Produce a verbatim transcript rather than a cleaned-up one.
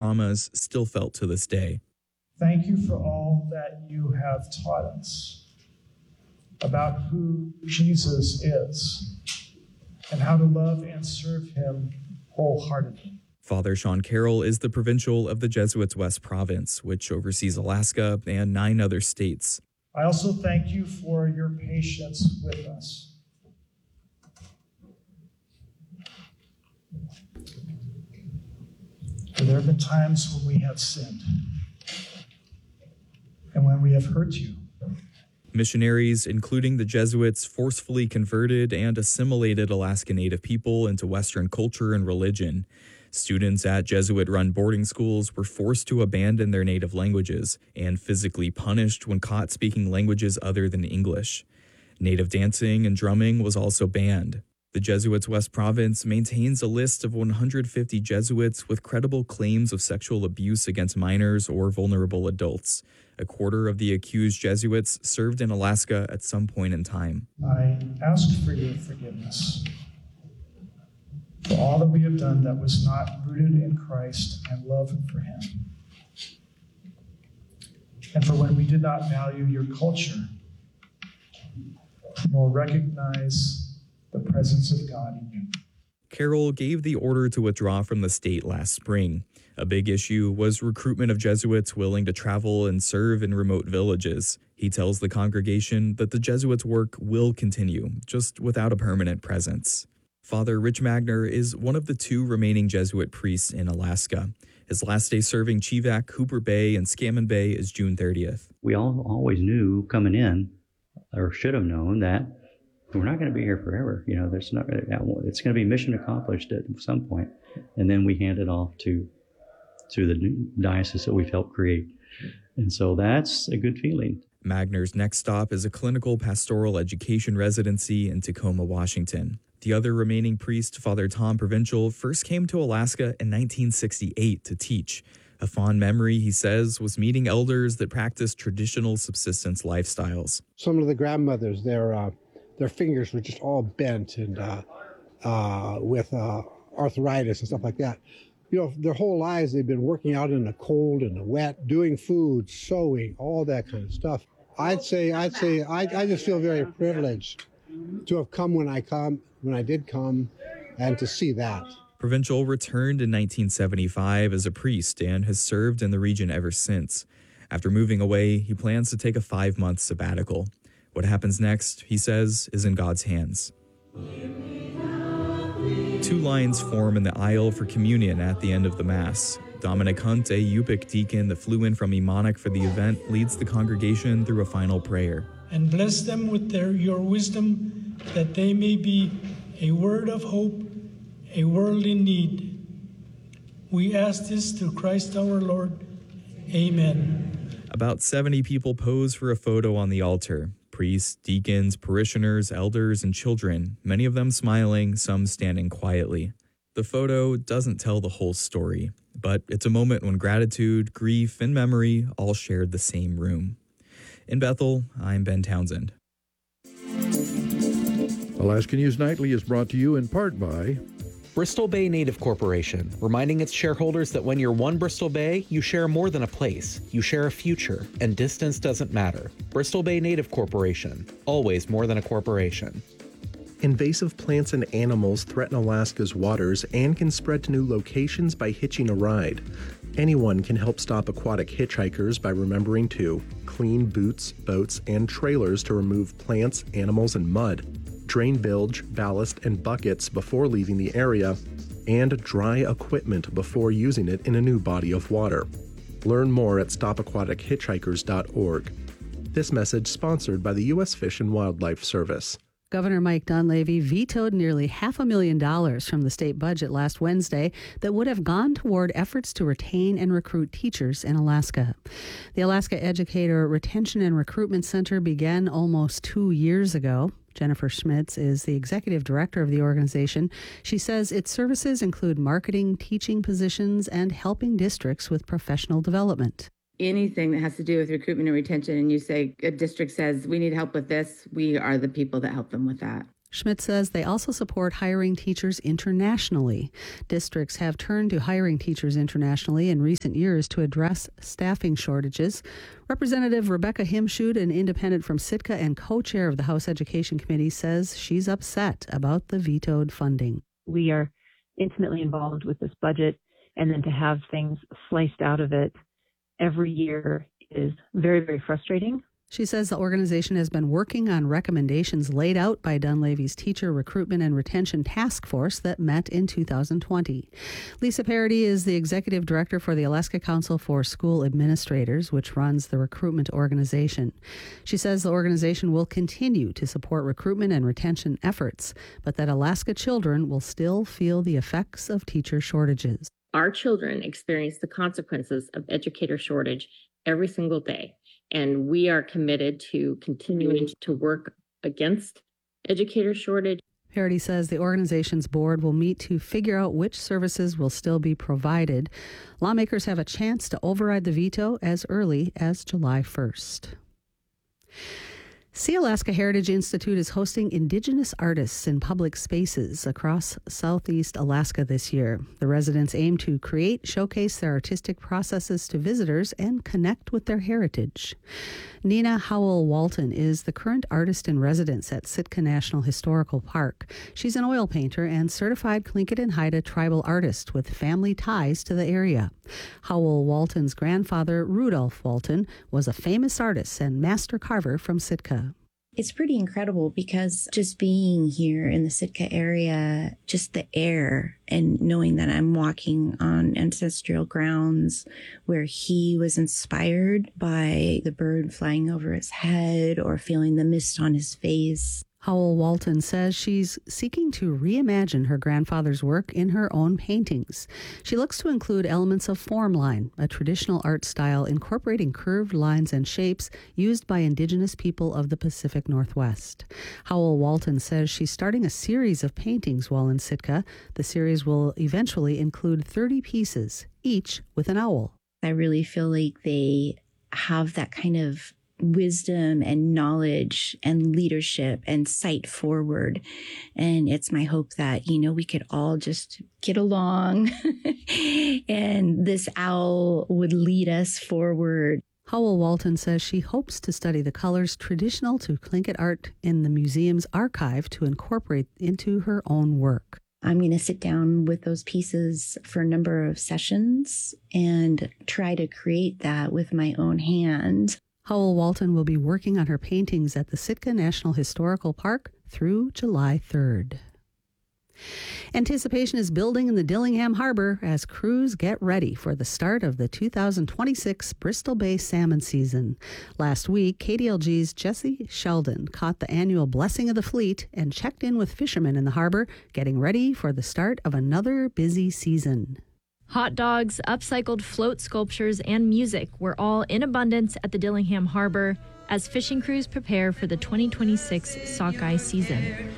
traumas still felt to this day. Thank you for all that you have taught us about who Jesus is and how to love and serve him wholeheartedly. Father Sean Carroll is the provincial of the Jesuits West Province, which oversees Alaska and nine other states. I also thank you for your patience with us. For there have been times when we have sinned and when we have hurt you. Missionaries, including the Jesuits, forcefully converted and assimilated Alaska Native people into Western culture and religion. Students at Jesuit-run boarding schools were forced to abandon their native languages and physically punished when caught speaking languages other than English. Native dancing and drumming was also banned. The Jesuits West Province maintains a list of one hundred fifty Jesuits with credible claims of sexual abuse against minors or vulnerable adults. A quarter of the accused Jesuits served in Alaska at some point in time. I ask for your forgiveness for all that we have done that was not rooted in Christ and love for him, and for when we did not value your culture nor recognize the presence of God in you. Carroll gave the order to withdraw from the state last spring. A big issue was recruitment of Jesuits willing to travel and serve in remote villages. He tells the congregation that the Jesuits' work will continue, just without a permanent presence. Father Rich Magner is one of the two remaining Jesuit priests in Alaska. His last day serving Chivak, Hooper Bay, and Scammon Bay is June thirtieth. We all always knew coming in, or should have known, that we're not going to be here forever. You know, there's not. It's going to be mission accomplished at some point, and then we hand it off to to the new diocese that we've helped create, and so that's a good feeling. Magner's next stop is a clinical pastoral education residency in Tacoma, Washington. The other remaining priest, Father Tom Provincial, first came to Alaska in nineteen sixty-eight to teach. A fond memory, he says, was meeting elders that practiced traditional subsistence lifestyles. Some of the grandmothers, their uh, their fingers were just all bent and uh, uh, with uh, arthritis and stuff like that. You know, their whole lives they've been working out in the cold and the wet, doing food, sewing, all that kind of stuff. I'd say, I'd say, I, I just feel very privileged to have come when I come, when I did come, and to see that. Provincial returned in nineteen seventy-five as a priest and has served in the region ever since. After moving away, he plans to take a five-month sabbatical. What happens next, he says, is in God's hands. Two lines form in the aisle for communion at the end of the Mass. Dominic Hunt, a Yupik deacon that flew in from Emonic for the event, leads the congregation through a final prayer. And bless them with their your wisdom, that they may be a word of hope, a world in need. We ask this through Christ our Lord. Amen. About seventy people pose for a photo on the altar. Priests, deacons, parishioners, elders, and children, many of them smiling, some standing quietly. The photo doesn't tell the whole story, but it's a moment when gratitude, grief, and memory all shared the same room. In Bethel, I'm Ben Townsend. Alaska News Nightly is brought to you in part by Bristol Bay Native Corporation, reminding its shareholders that when you're one Bristol Bay, you share more than a place. You share a future, and distance doesn't matter. Bristol Bay Native Corporation, always more than a corporation. Invasive plants and animals threaten Alaska's waters and can spread to new locations by hitching a ride. Anyone can help stop aquatic hitchhikers by remembering to clean boots, boats, and trailers to remove plants, animals, and mud. Drain bilge, ballast, and buckets before leaving the area, and dry equipment before using it in a new body of water. Learn more at stop aquatic hitchhikers dot org. This message sponsored by the U S Fish and Wildlife Service. Governor Mike Dunleavy vetoed nearly half a million dollars from the state budget last Wednesday that would have gone toward efforts to retain and recruit teachers in Alaska. The Alaska Educator Retention and Recruitment Center began almost two years ago. Jennifer Schmitz is the executive director of the organization. She says its services include marketing, teaching positions, and helping districts with professional development. Anything that has to do with recruitment and retention, and you say a district says we need help with this, we are the people that help them with that. Schmidt says they also support hiring teachers internationally. Districts have turned to hiring teachers internationally in recent years to address staffing shortages. Representative Rebecca Himshoot, an independent from Sitka and co-chair of the House Education Committee, says she's upset about the vetoed funding. We are intimately involved with this budget, and then to have things sliced out of it every year is very, very frustrating. She says the organization has been working on recommendations laid out by Dunleavy's Teacher Recruitment and Retention Task Force that met in two thousand twenty. Lisa Parody is the executive director for the Alaska Council for School Administrators, which runs the recruitment organization. She says the organization will continue to support recruitment and retention efforts, but that Alaska children will still feel the effects of teacher shortages. Our children experience the consequences of educator shortage every single day. And we are committed to continuing to work against educator shortage. Parody says the organization's board will meet to figure out which services will still be provided. Lawmakers have a chance to override the veto as early as July first. Sealaska Heritage Institute is hosting Indigenous artists in public spaces across southeast Alaska this year. The residents aim to create, showcase their artistic processes to visitors, and connect with their heritage. Nina Howell-Walton is the current artist in residence at Sitka National Historical Park. She's an oil painter and certified Tlingit and Haida tribal artist with family ties to the area. Howell-Walton's grandfather, Rudolph Walton, was a famous artist and master carver from Sitka. It's pretty incredible because just being here in the Sitka area, just the air and knowing that I'm walking on ancestral grounds where he was inspired by the bird flying over his head or feeling the mist on his face. Howell-Walton says she's seeking to reimagine her grandfather's work in her own paintings. She looks to include elements of form line, a traditional art style incorporating curved lines and shapes used by Indigenous people of the Pacific Northwest. Howell-Walton says she's starting a series of paintings while in Sitka. The series will eventually include thirty pieces, each with an owl. I really feel like they have that kind of wisdom and knowledge and leadership and sight forward. And it's my hope that, you know, we could all just get along and this owl would lead us forward. Howell-Walton says she hopes to study the colors traditional to Tlingit art in the museum's archive to incorporate into her own work. I'm going to sit down with those pieces for a number of sessions and try to create that with my own hand. Howell-Walton will be working on her paintings at the Sitka National Historical Park through July third. Anticipation is building in the Dillingham Harbor as crews get ready for the start of the two thousand twenty-six Bristol Bay salmon season. Last week, K D L G's Jesse Sheldon caught the annual Blessing of the Fleet and checked in with fishermen in the harbor, getting ready for the start of another busy season. Hot dogs, upcycled float sculptures, and music were all in abundance at the Dillingham Harbor as fishing crews prepare for the twenty twenty-six sockeye season.